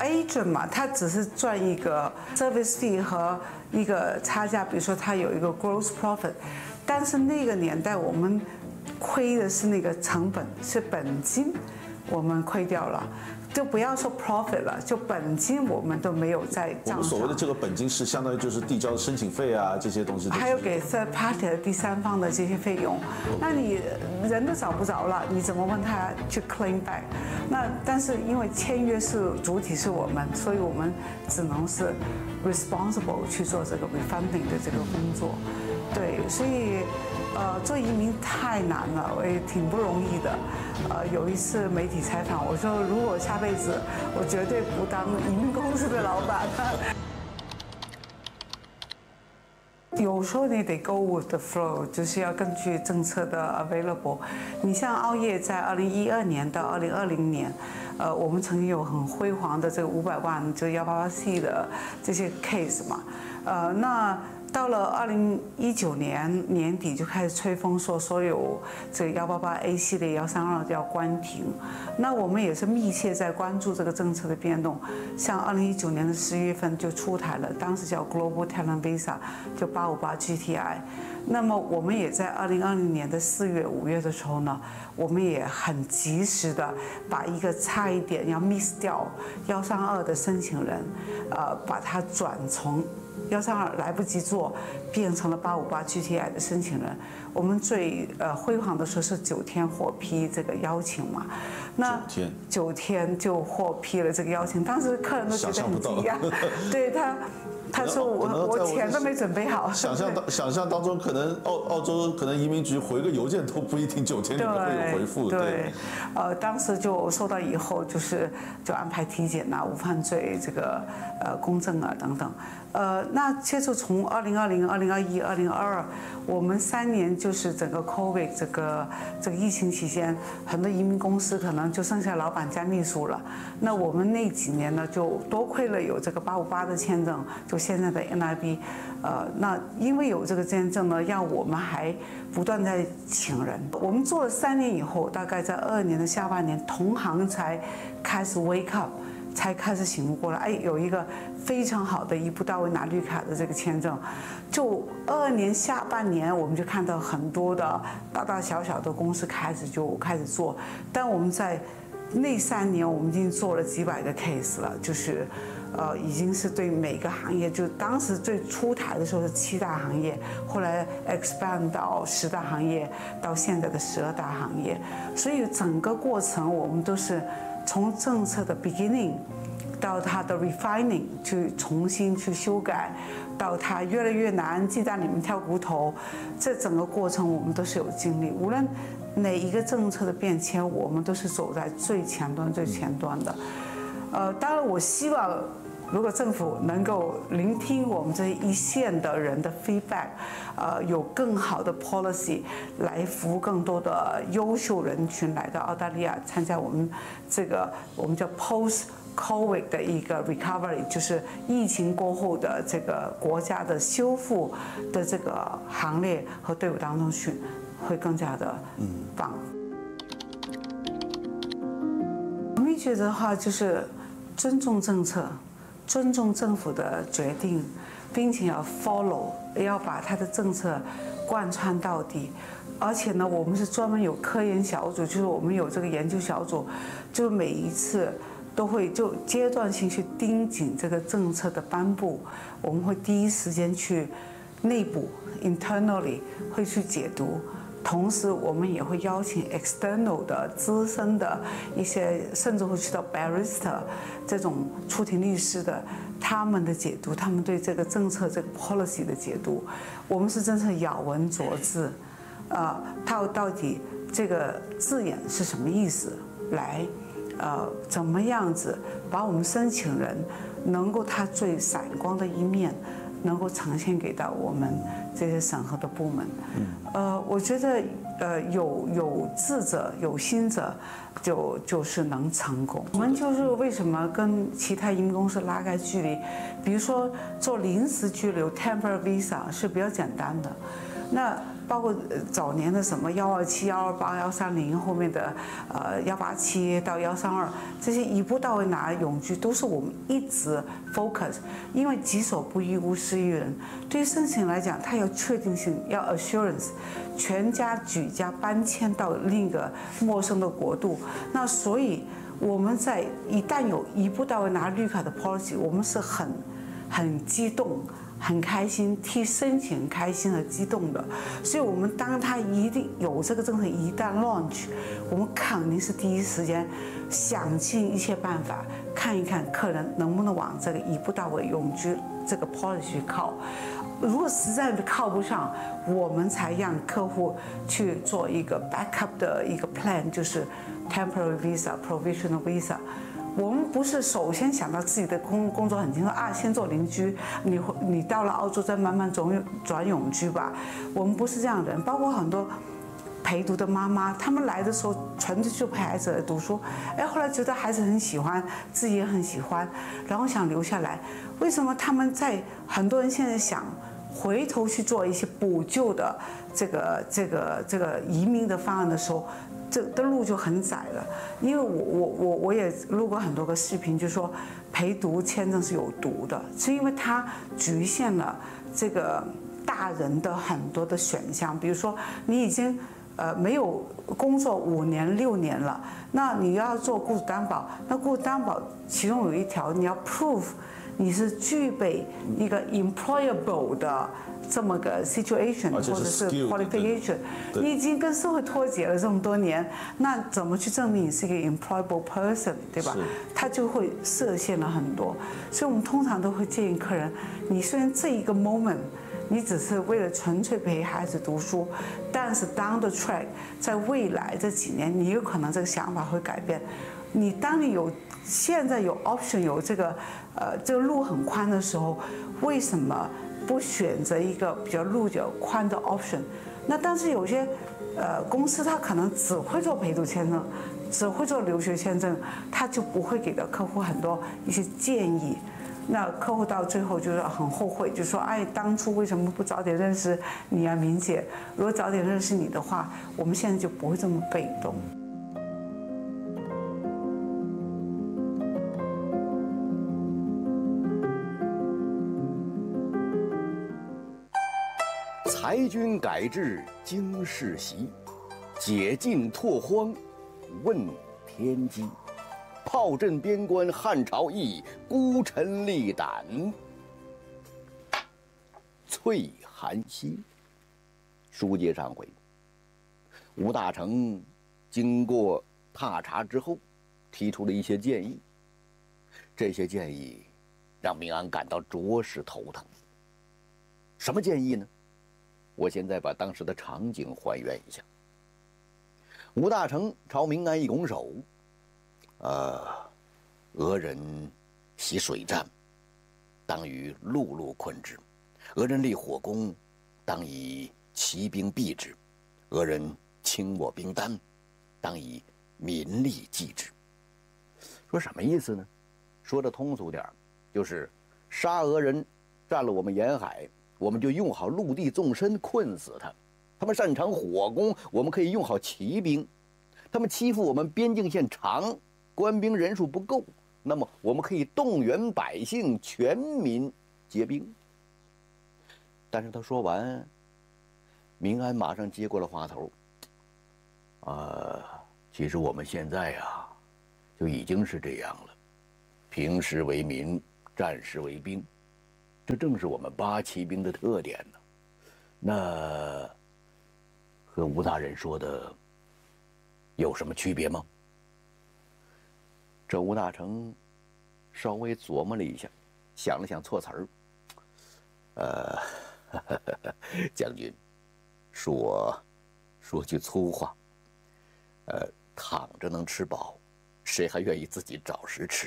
agent 嘛，他只是赚一个 service fee 和一个差价，比如说他有一个 gross profit， 但是那个年代我们亏的是那个成本，是本金，我们亏掉了。就不要说 profit 了，就本金我们都没有在账上。 我们所谓的这个本金是相当于就是递交的申请费啊这些东西， 还有给 third party 的第三方的这些费用，那你人都找不着了，你怎么问他去 claim back？ 那但是因为签约是主体是我们，所以我们只能是 responsible 去做这个 refunding 的这个工作。对，所以做移民太难了，我也挺不容易的。有一次媒体采访我说，如果下辈子我绝对不当移民公司的老板。有时候你得 go with the flow， 就是要根据政策的 available。你像澳业在2012年到2020年，我们曾经有很辉煌的这个500万就188C 的这些 case 嘛，那到了2019年年底就开始吹风说所有这个188A 系列132要关停，那我们也是密切在关注这个政策的变动。像2019年的10月份就出台了，当时叫 Global Talent Visa， 就858 GTI。那么我们也在2020年的4月、5月的时候呢，我们也很及时的把一个差一点要 miss 掉132的申请人，把它转从132来不及做，变成了858 GTI 的申请人。我们最辉煌的时候是9天获批这个邀请嘛，那9天就获批了这个邀请，当时客人都觉得很惊讶，对他说我钱都没准备好。 想象当中，可能澳洲可能移民局回个邮件都不一定9天里面会有回复。 对，当时就收到以后，就安排体检啊、无犯罪这个公证啊等等。那接着从2020、2021、2022，我们3年就是整个 COVID 这个疫情期间，很多移民公司可能就剩下老板加秘书了。那我们那几年呢，就多亏了有这个858的签证，就现在的 NIB， 那因为有这个签证呢，让我们还不断在请人。我们做了3年以后，大概在22年的下半年，同行才开始 wake up。才开始醒悟过来，有一个非常好的一步到位拿绿卡的这个签证，就22年下半年，我们就看到很多的大大小小的公司开始做，但我们在那3年，我们已经做了几百个 case 了，就是已经是对每个行业，就当时最出台的时候是7大行业，后来 expand 到10大行业，到现在的12大行业，所以整个过程我们都是从政策的 beginning 到它的 refining 去重新去修改，到它越来越难，鸡蛋里面挑骨头，这整个过程我们都是有经历。无论哪一个政策的变迁，我们都是走在最前端的。当然我希望，如果政府能够聆听我们这一线的人的 feedback，有更好的 policy 来服务更多的优秀人群来到澳大利亚参加我们这个我们叫 post-COVID 的一个 recovery， 就是疫情过后的这个国家的修复的这个行列和队伍当中去，会更加的棒。我们觉得的话就是尊重政策。尊重政府的决定，并且要 follow， 要把它的政策贯穿到底。而且呢，我们是专门有科研小组，就是我们有这个研究小组，就每一次都会就阶段性去盯紧这个政策的颁布，我们会第一时间去内部 internally 会去解读。同时，我们也会邀请 external 的资深的一些，甚至会去到 barrister 这种出庭律师的，他们的解读，他们对这个政策、这个 policy 的解读，我们是真正咬文嚼字，它到底这个字眼是什么意思，来，怎么样子把我们申请人能够他最闪光的一面，能够呈现给到我们这些审核的部门。我觉得有志者有心者就是能成功。我们就是为什么跟其他移民公司拉开距离，比如说做临时居留 temporary visa 是比较简单的。那包括早年的什么127、128、130，后面的187到132，这些一步到位拿永居都是我们一直 focus， 因为己所不欲，勿施于人。对于申请来讲，它要确定性，要 assurance， 全家举家搬迁到另一个陌生的国度，那所以我们在一旦有一步到位拿绿卡的 policy， 我们是很激动。很开心，替申请开心和激动的，所以我们当他一定有这个政策一旦 launch， 我们肯定是第一时间想尽一切办法看一看客人能不能往这个一步到位永居这个 policy 靠。如果实在靠不上，我们才让客户去做一个 backup 的一个 plan， 就是 temporary visa、provisional visa。我们不是首先想到自己的工作很轻松啊，先做邻居，你到了澳洲再慢慢转永居吧。我们不是这样的人，包括很多陪读的妈妈，他们来的时候纯粹就陪孩子来读书，哎，后来觉得孩子很喜欢，自己也很喜欢，然后想留下来。为什么他们很多人现在想回头去做一些补救的这个移民的方案的时候？这的路就很窄了，因为我也录过很多个视频，就说陪读签证是有毒的，是因为它局限了这个大人的很多的选项，比如说你已经没有工作5年6年了，那你要做雇主担保，那雇主担保其中有一条你要 prove 你是具备一个 employable 的这么个 situation 或者是 qualification， 你已经跟社会脱节了这么多年，那怎么去证明你是一个 employable person， 对吧？他就会设限了很多。所以我们通常都会建议客人，你虽然这一个 moment 你只是为了纯粹陪孩子读书，但是 down the track， 在未来这几年，你有可能这个想法会改变。当你现在有 option 有这个路很宽的时候，为什么不选择一个比较路较宽的 option？ 那但是有些公司他可能只会做陪读签证，只会做留学签证，他就不会给到客户很多一些建议。那客户到最后就是很后悔，就说哎，当初为什么不早点认识你啊，明姐？如果早点认识你的话，我们现在就不会这么被动。 裁军改制经世袭，解禁拓荒问天机。炮震边关汉朝义，孤臣力胆翠寒溪。书接上回，吴大成经过踏查之后，提出了一些建议。这些建议让明安感到着实头疼。什么建议呢？我现在把当时的场景还原一下。吴大成朝明安一拱手，俄人习水战，当以陆路困之；俄人立火攻，当以骑兵避之；俄人轻我兵单，当以民力济之。说什么意思呢？说的通俗点，就是杀俄人占了我们沿海，我们就用好陆地纵深困死他；他们擅长火攻，我们可以用好骑兵；他们欺负我们边境线长，官兵人数不够，那么我们可以动员百姓，全民结兵。但是他说完，明安马上接过了话头。其实我们现在呀，就已经是这样了，平时为民，战时为兵。这正是我们八旗兵的特点呢。那和吴大人说的有什么区别吗？这吴大成稍微琢磨了一下，想了想措辞儿。将军，说句粗话，躺着能吃饱，谁还愿意自己找食吃？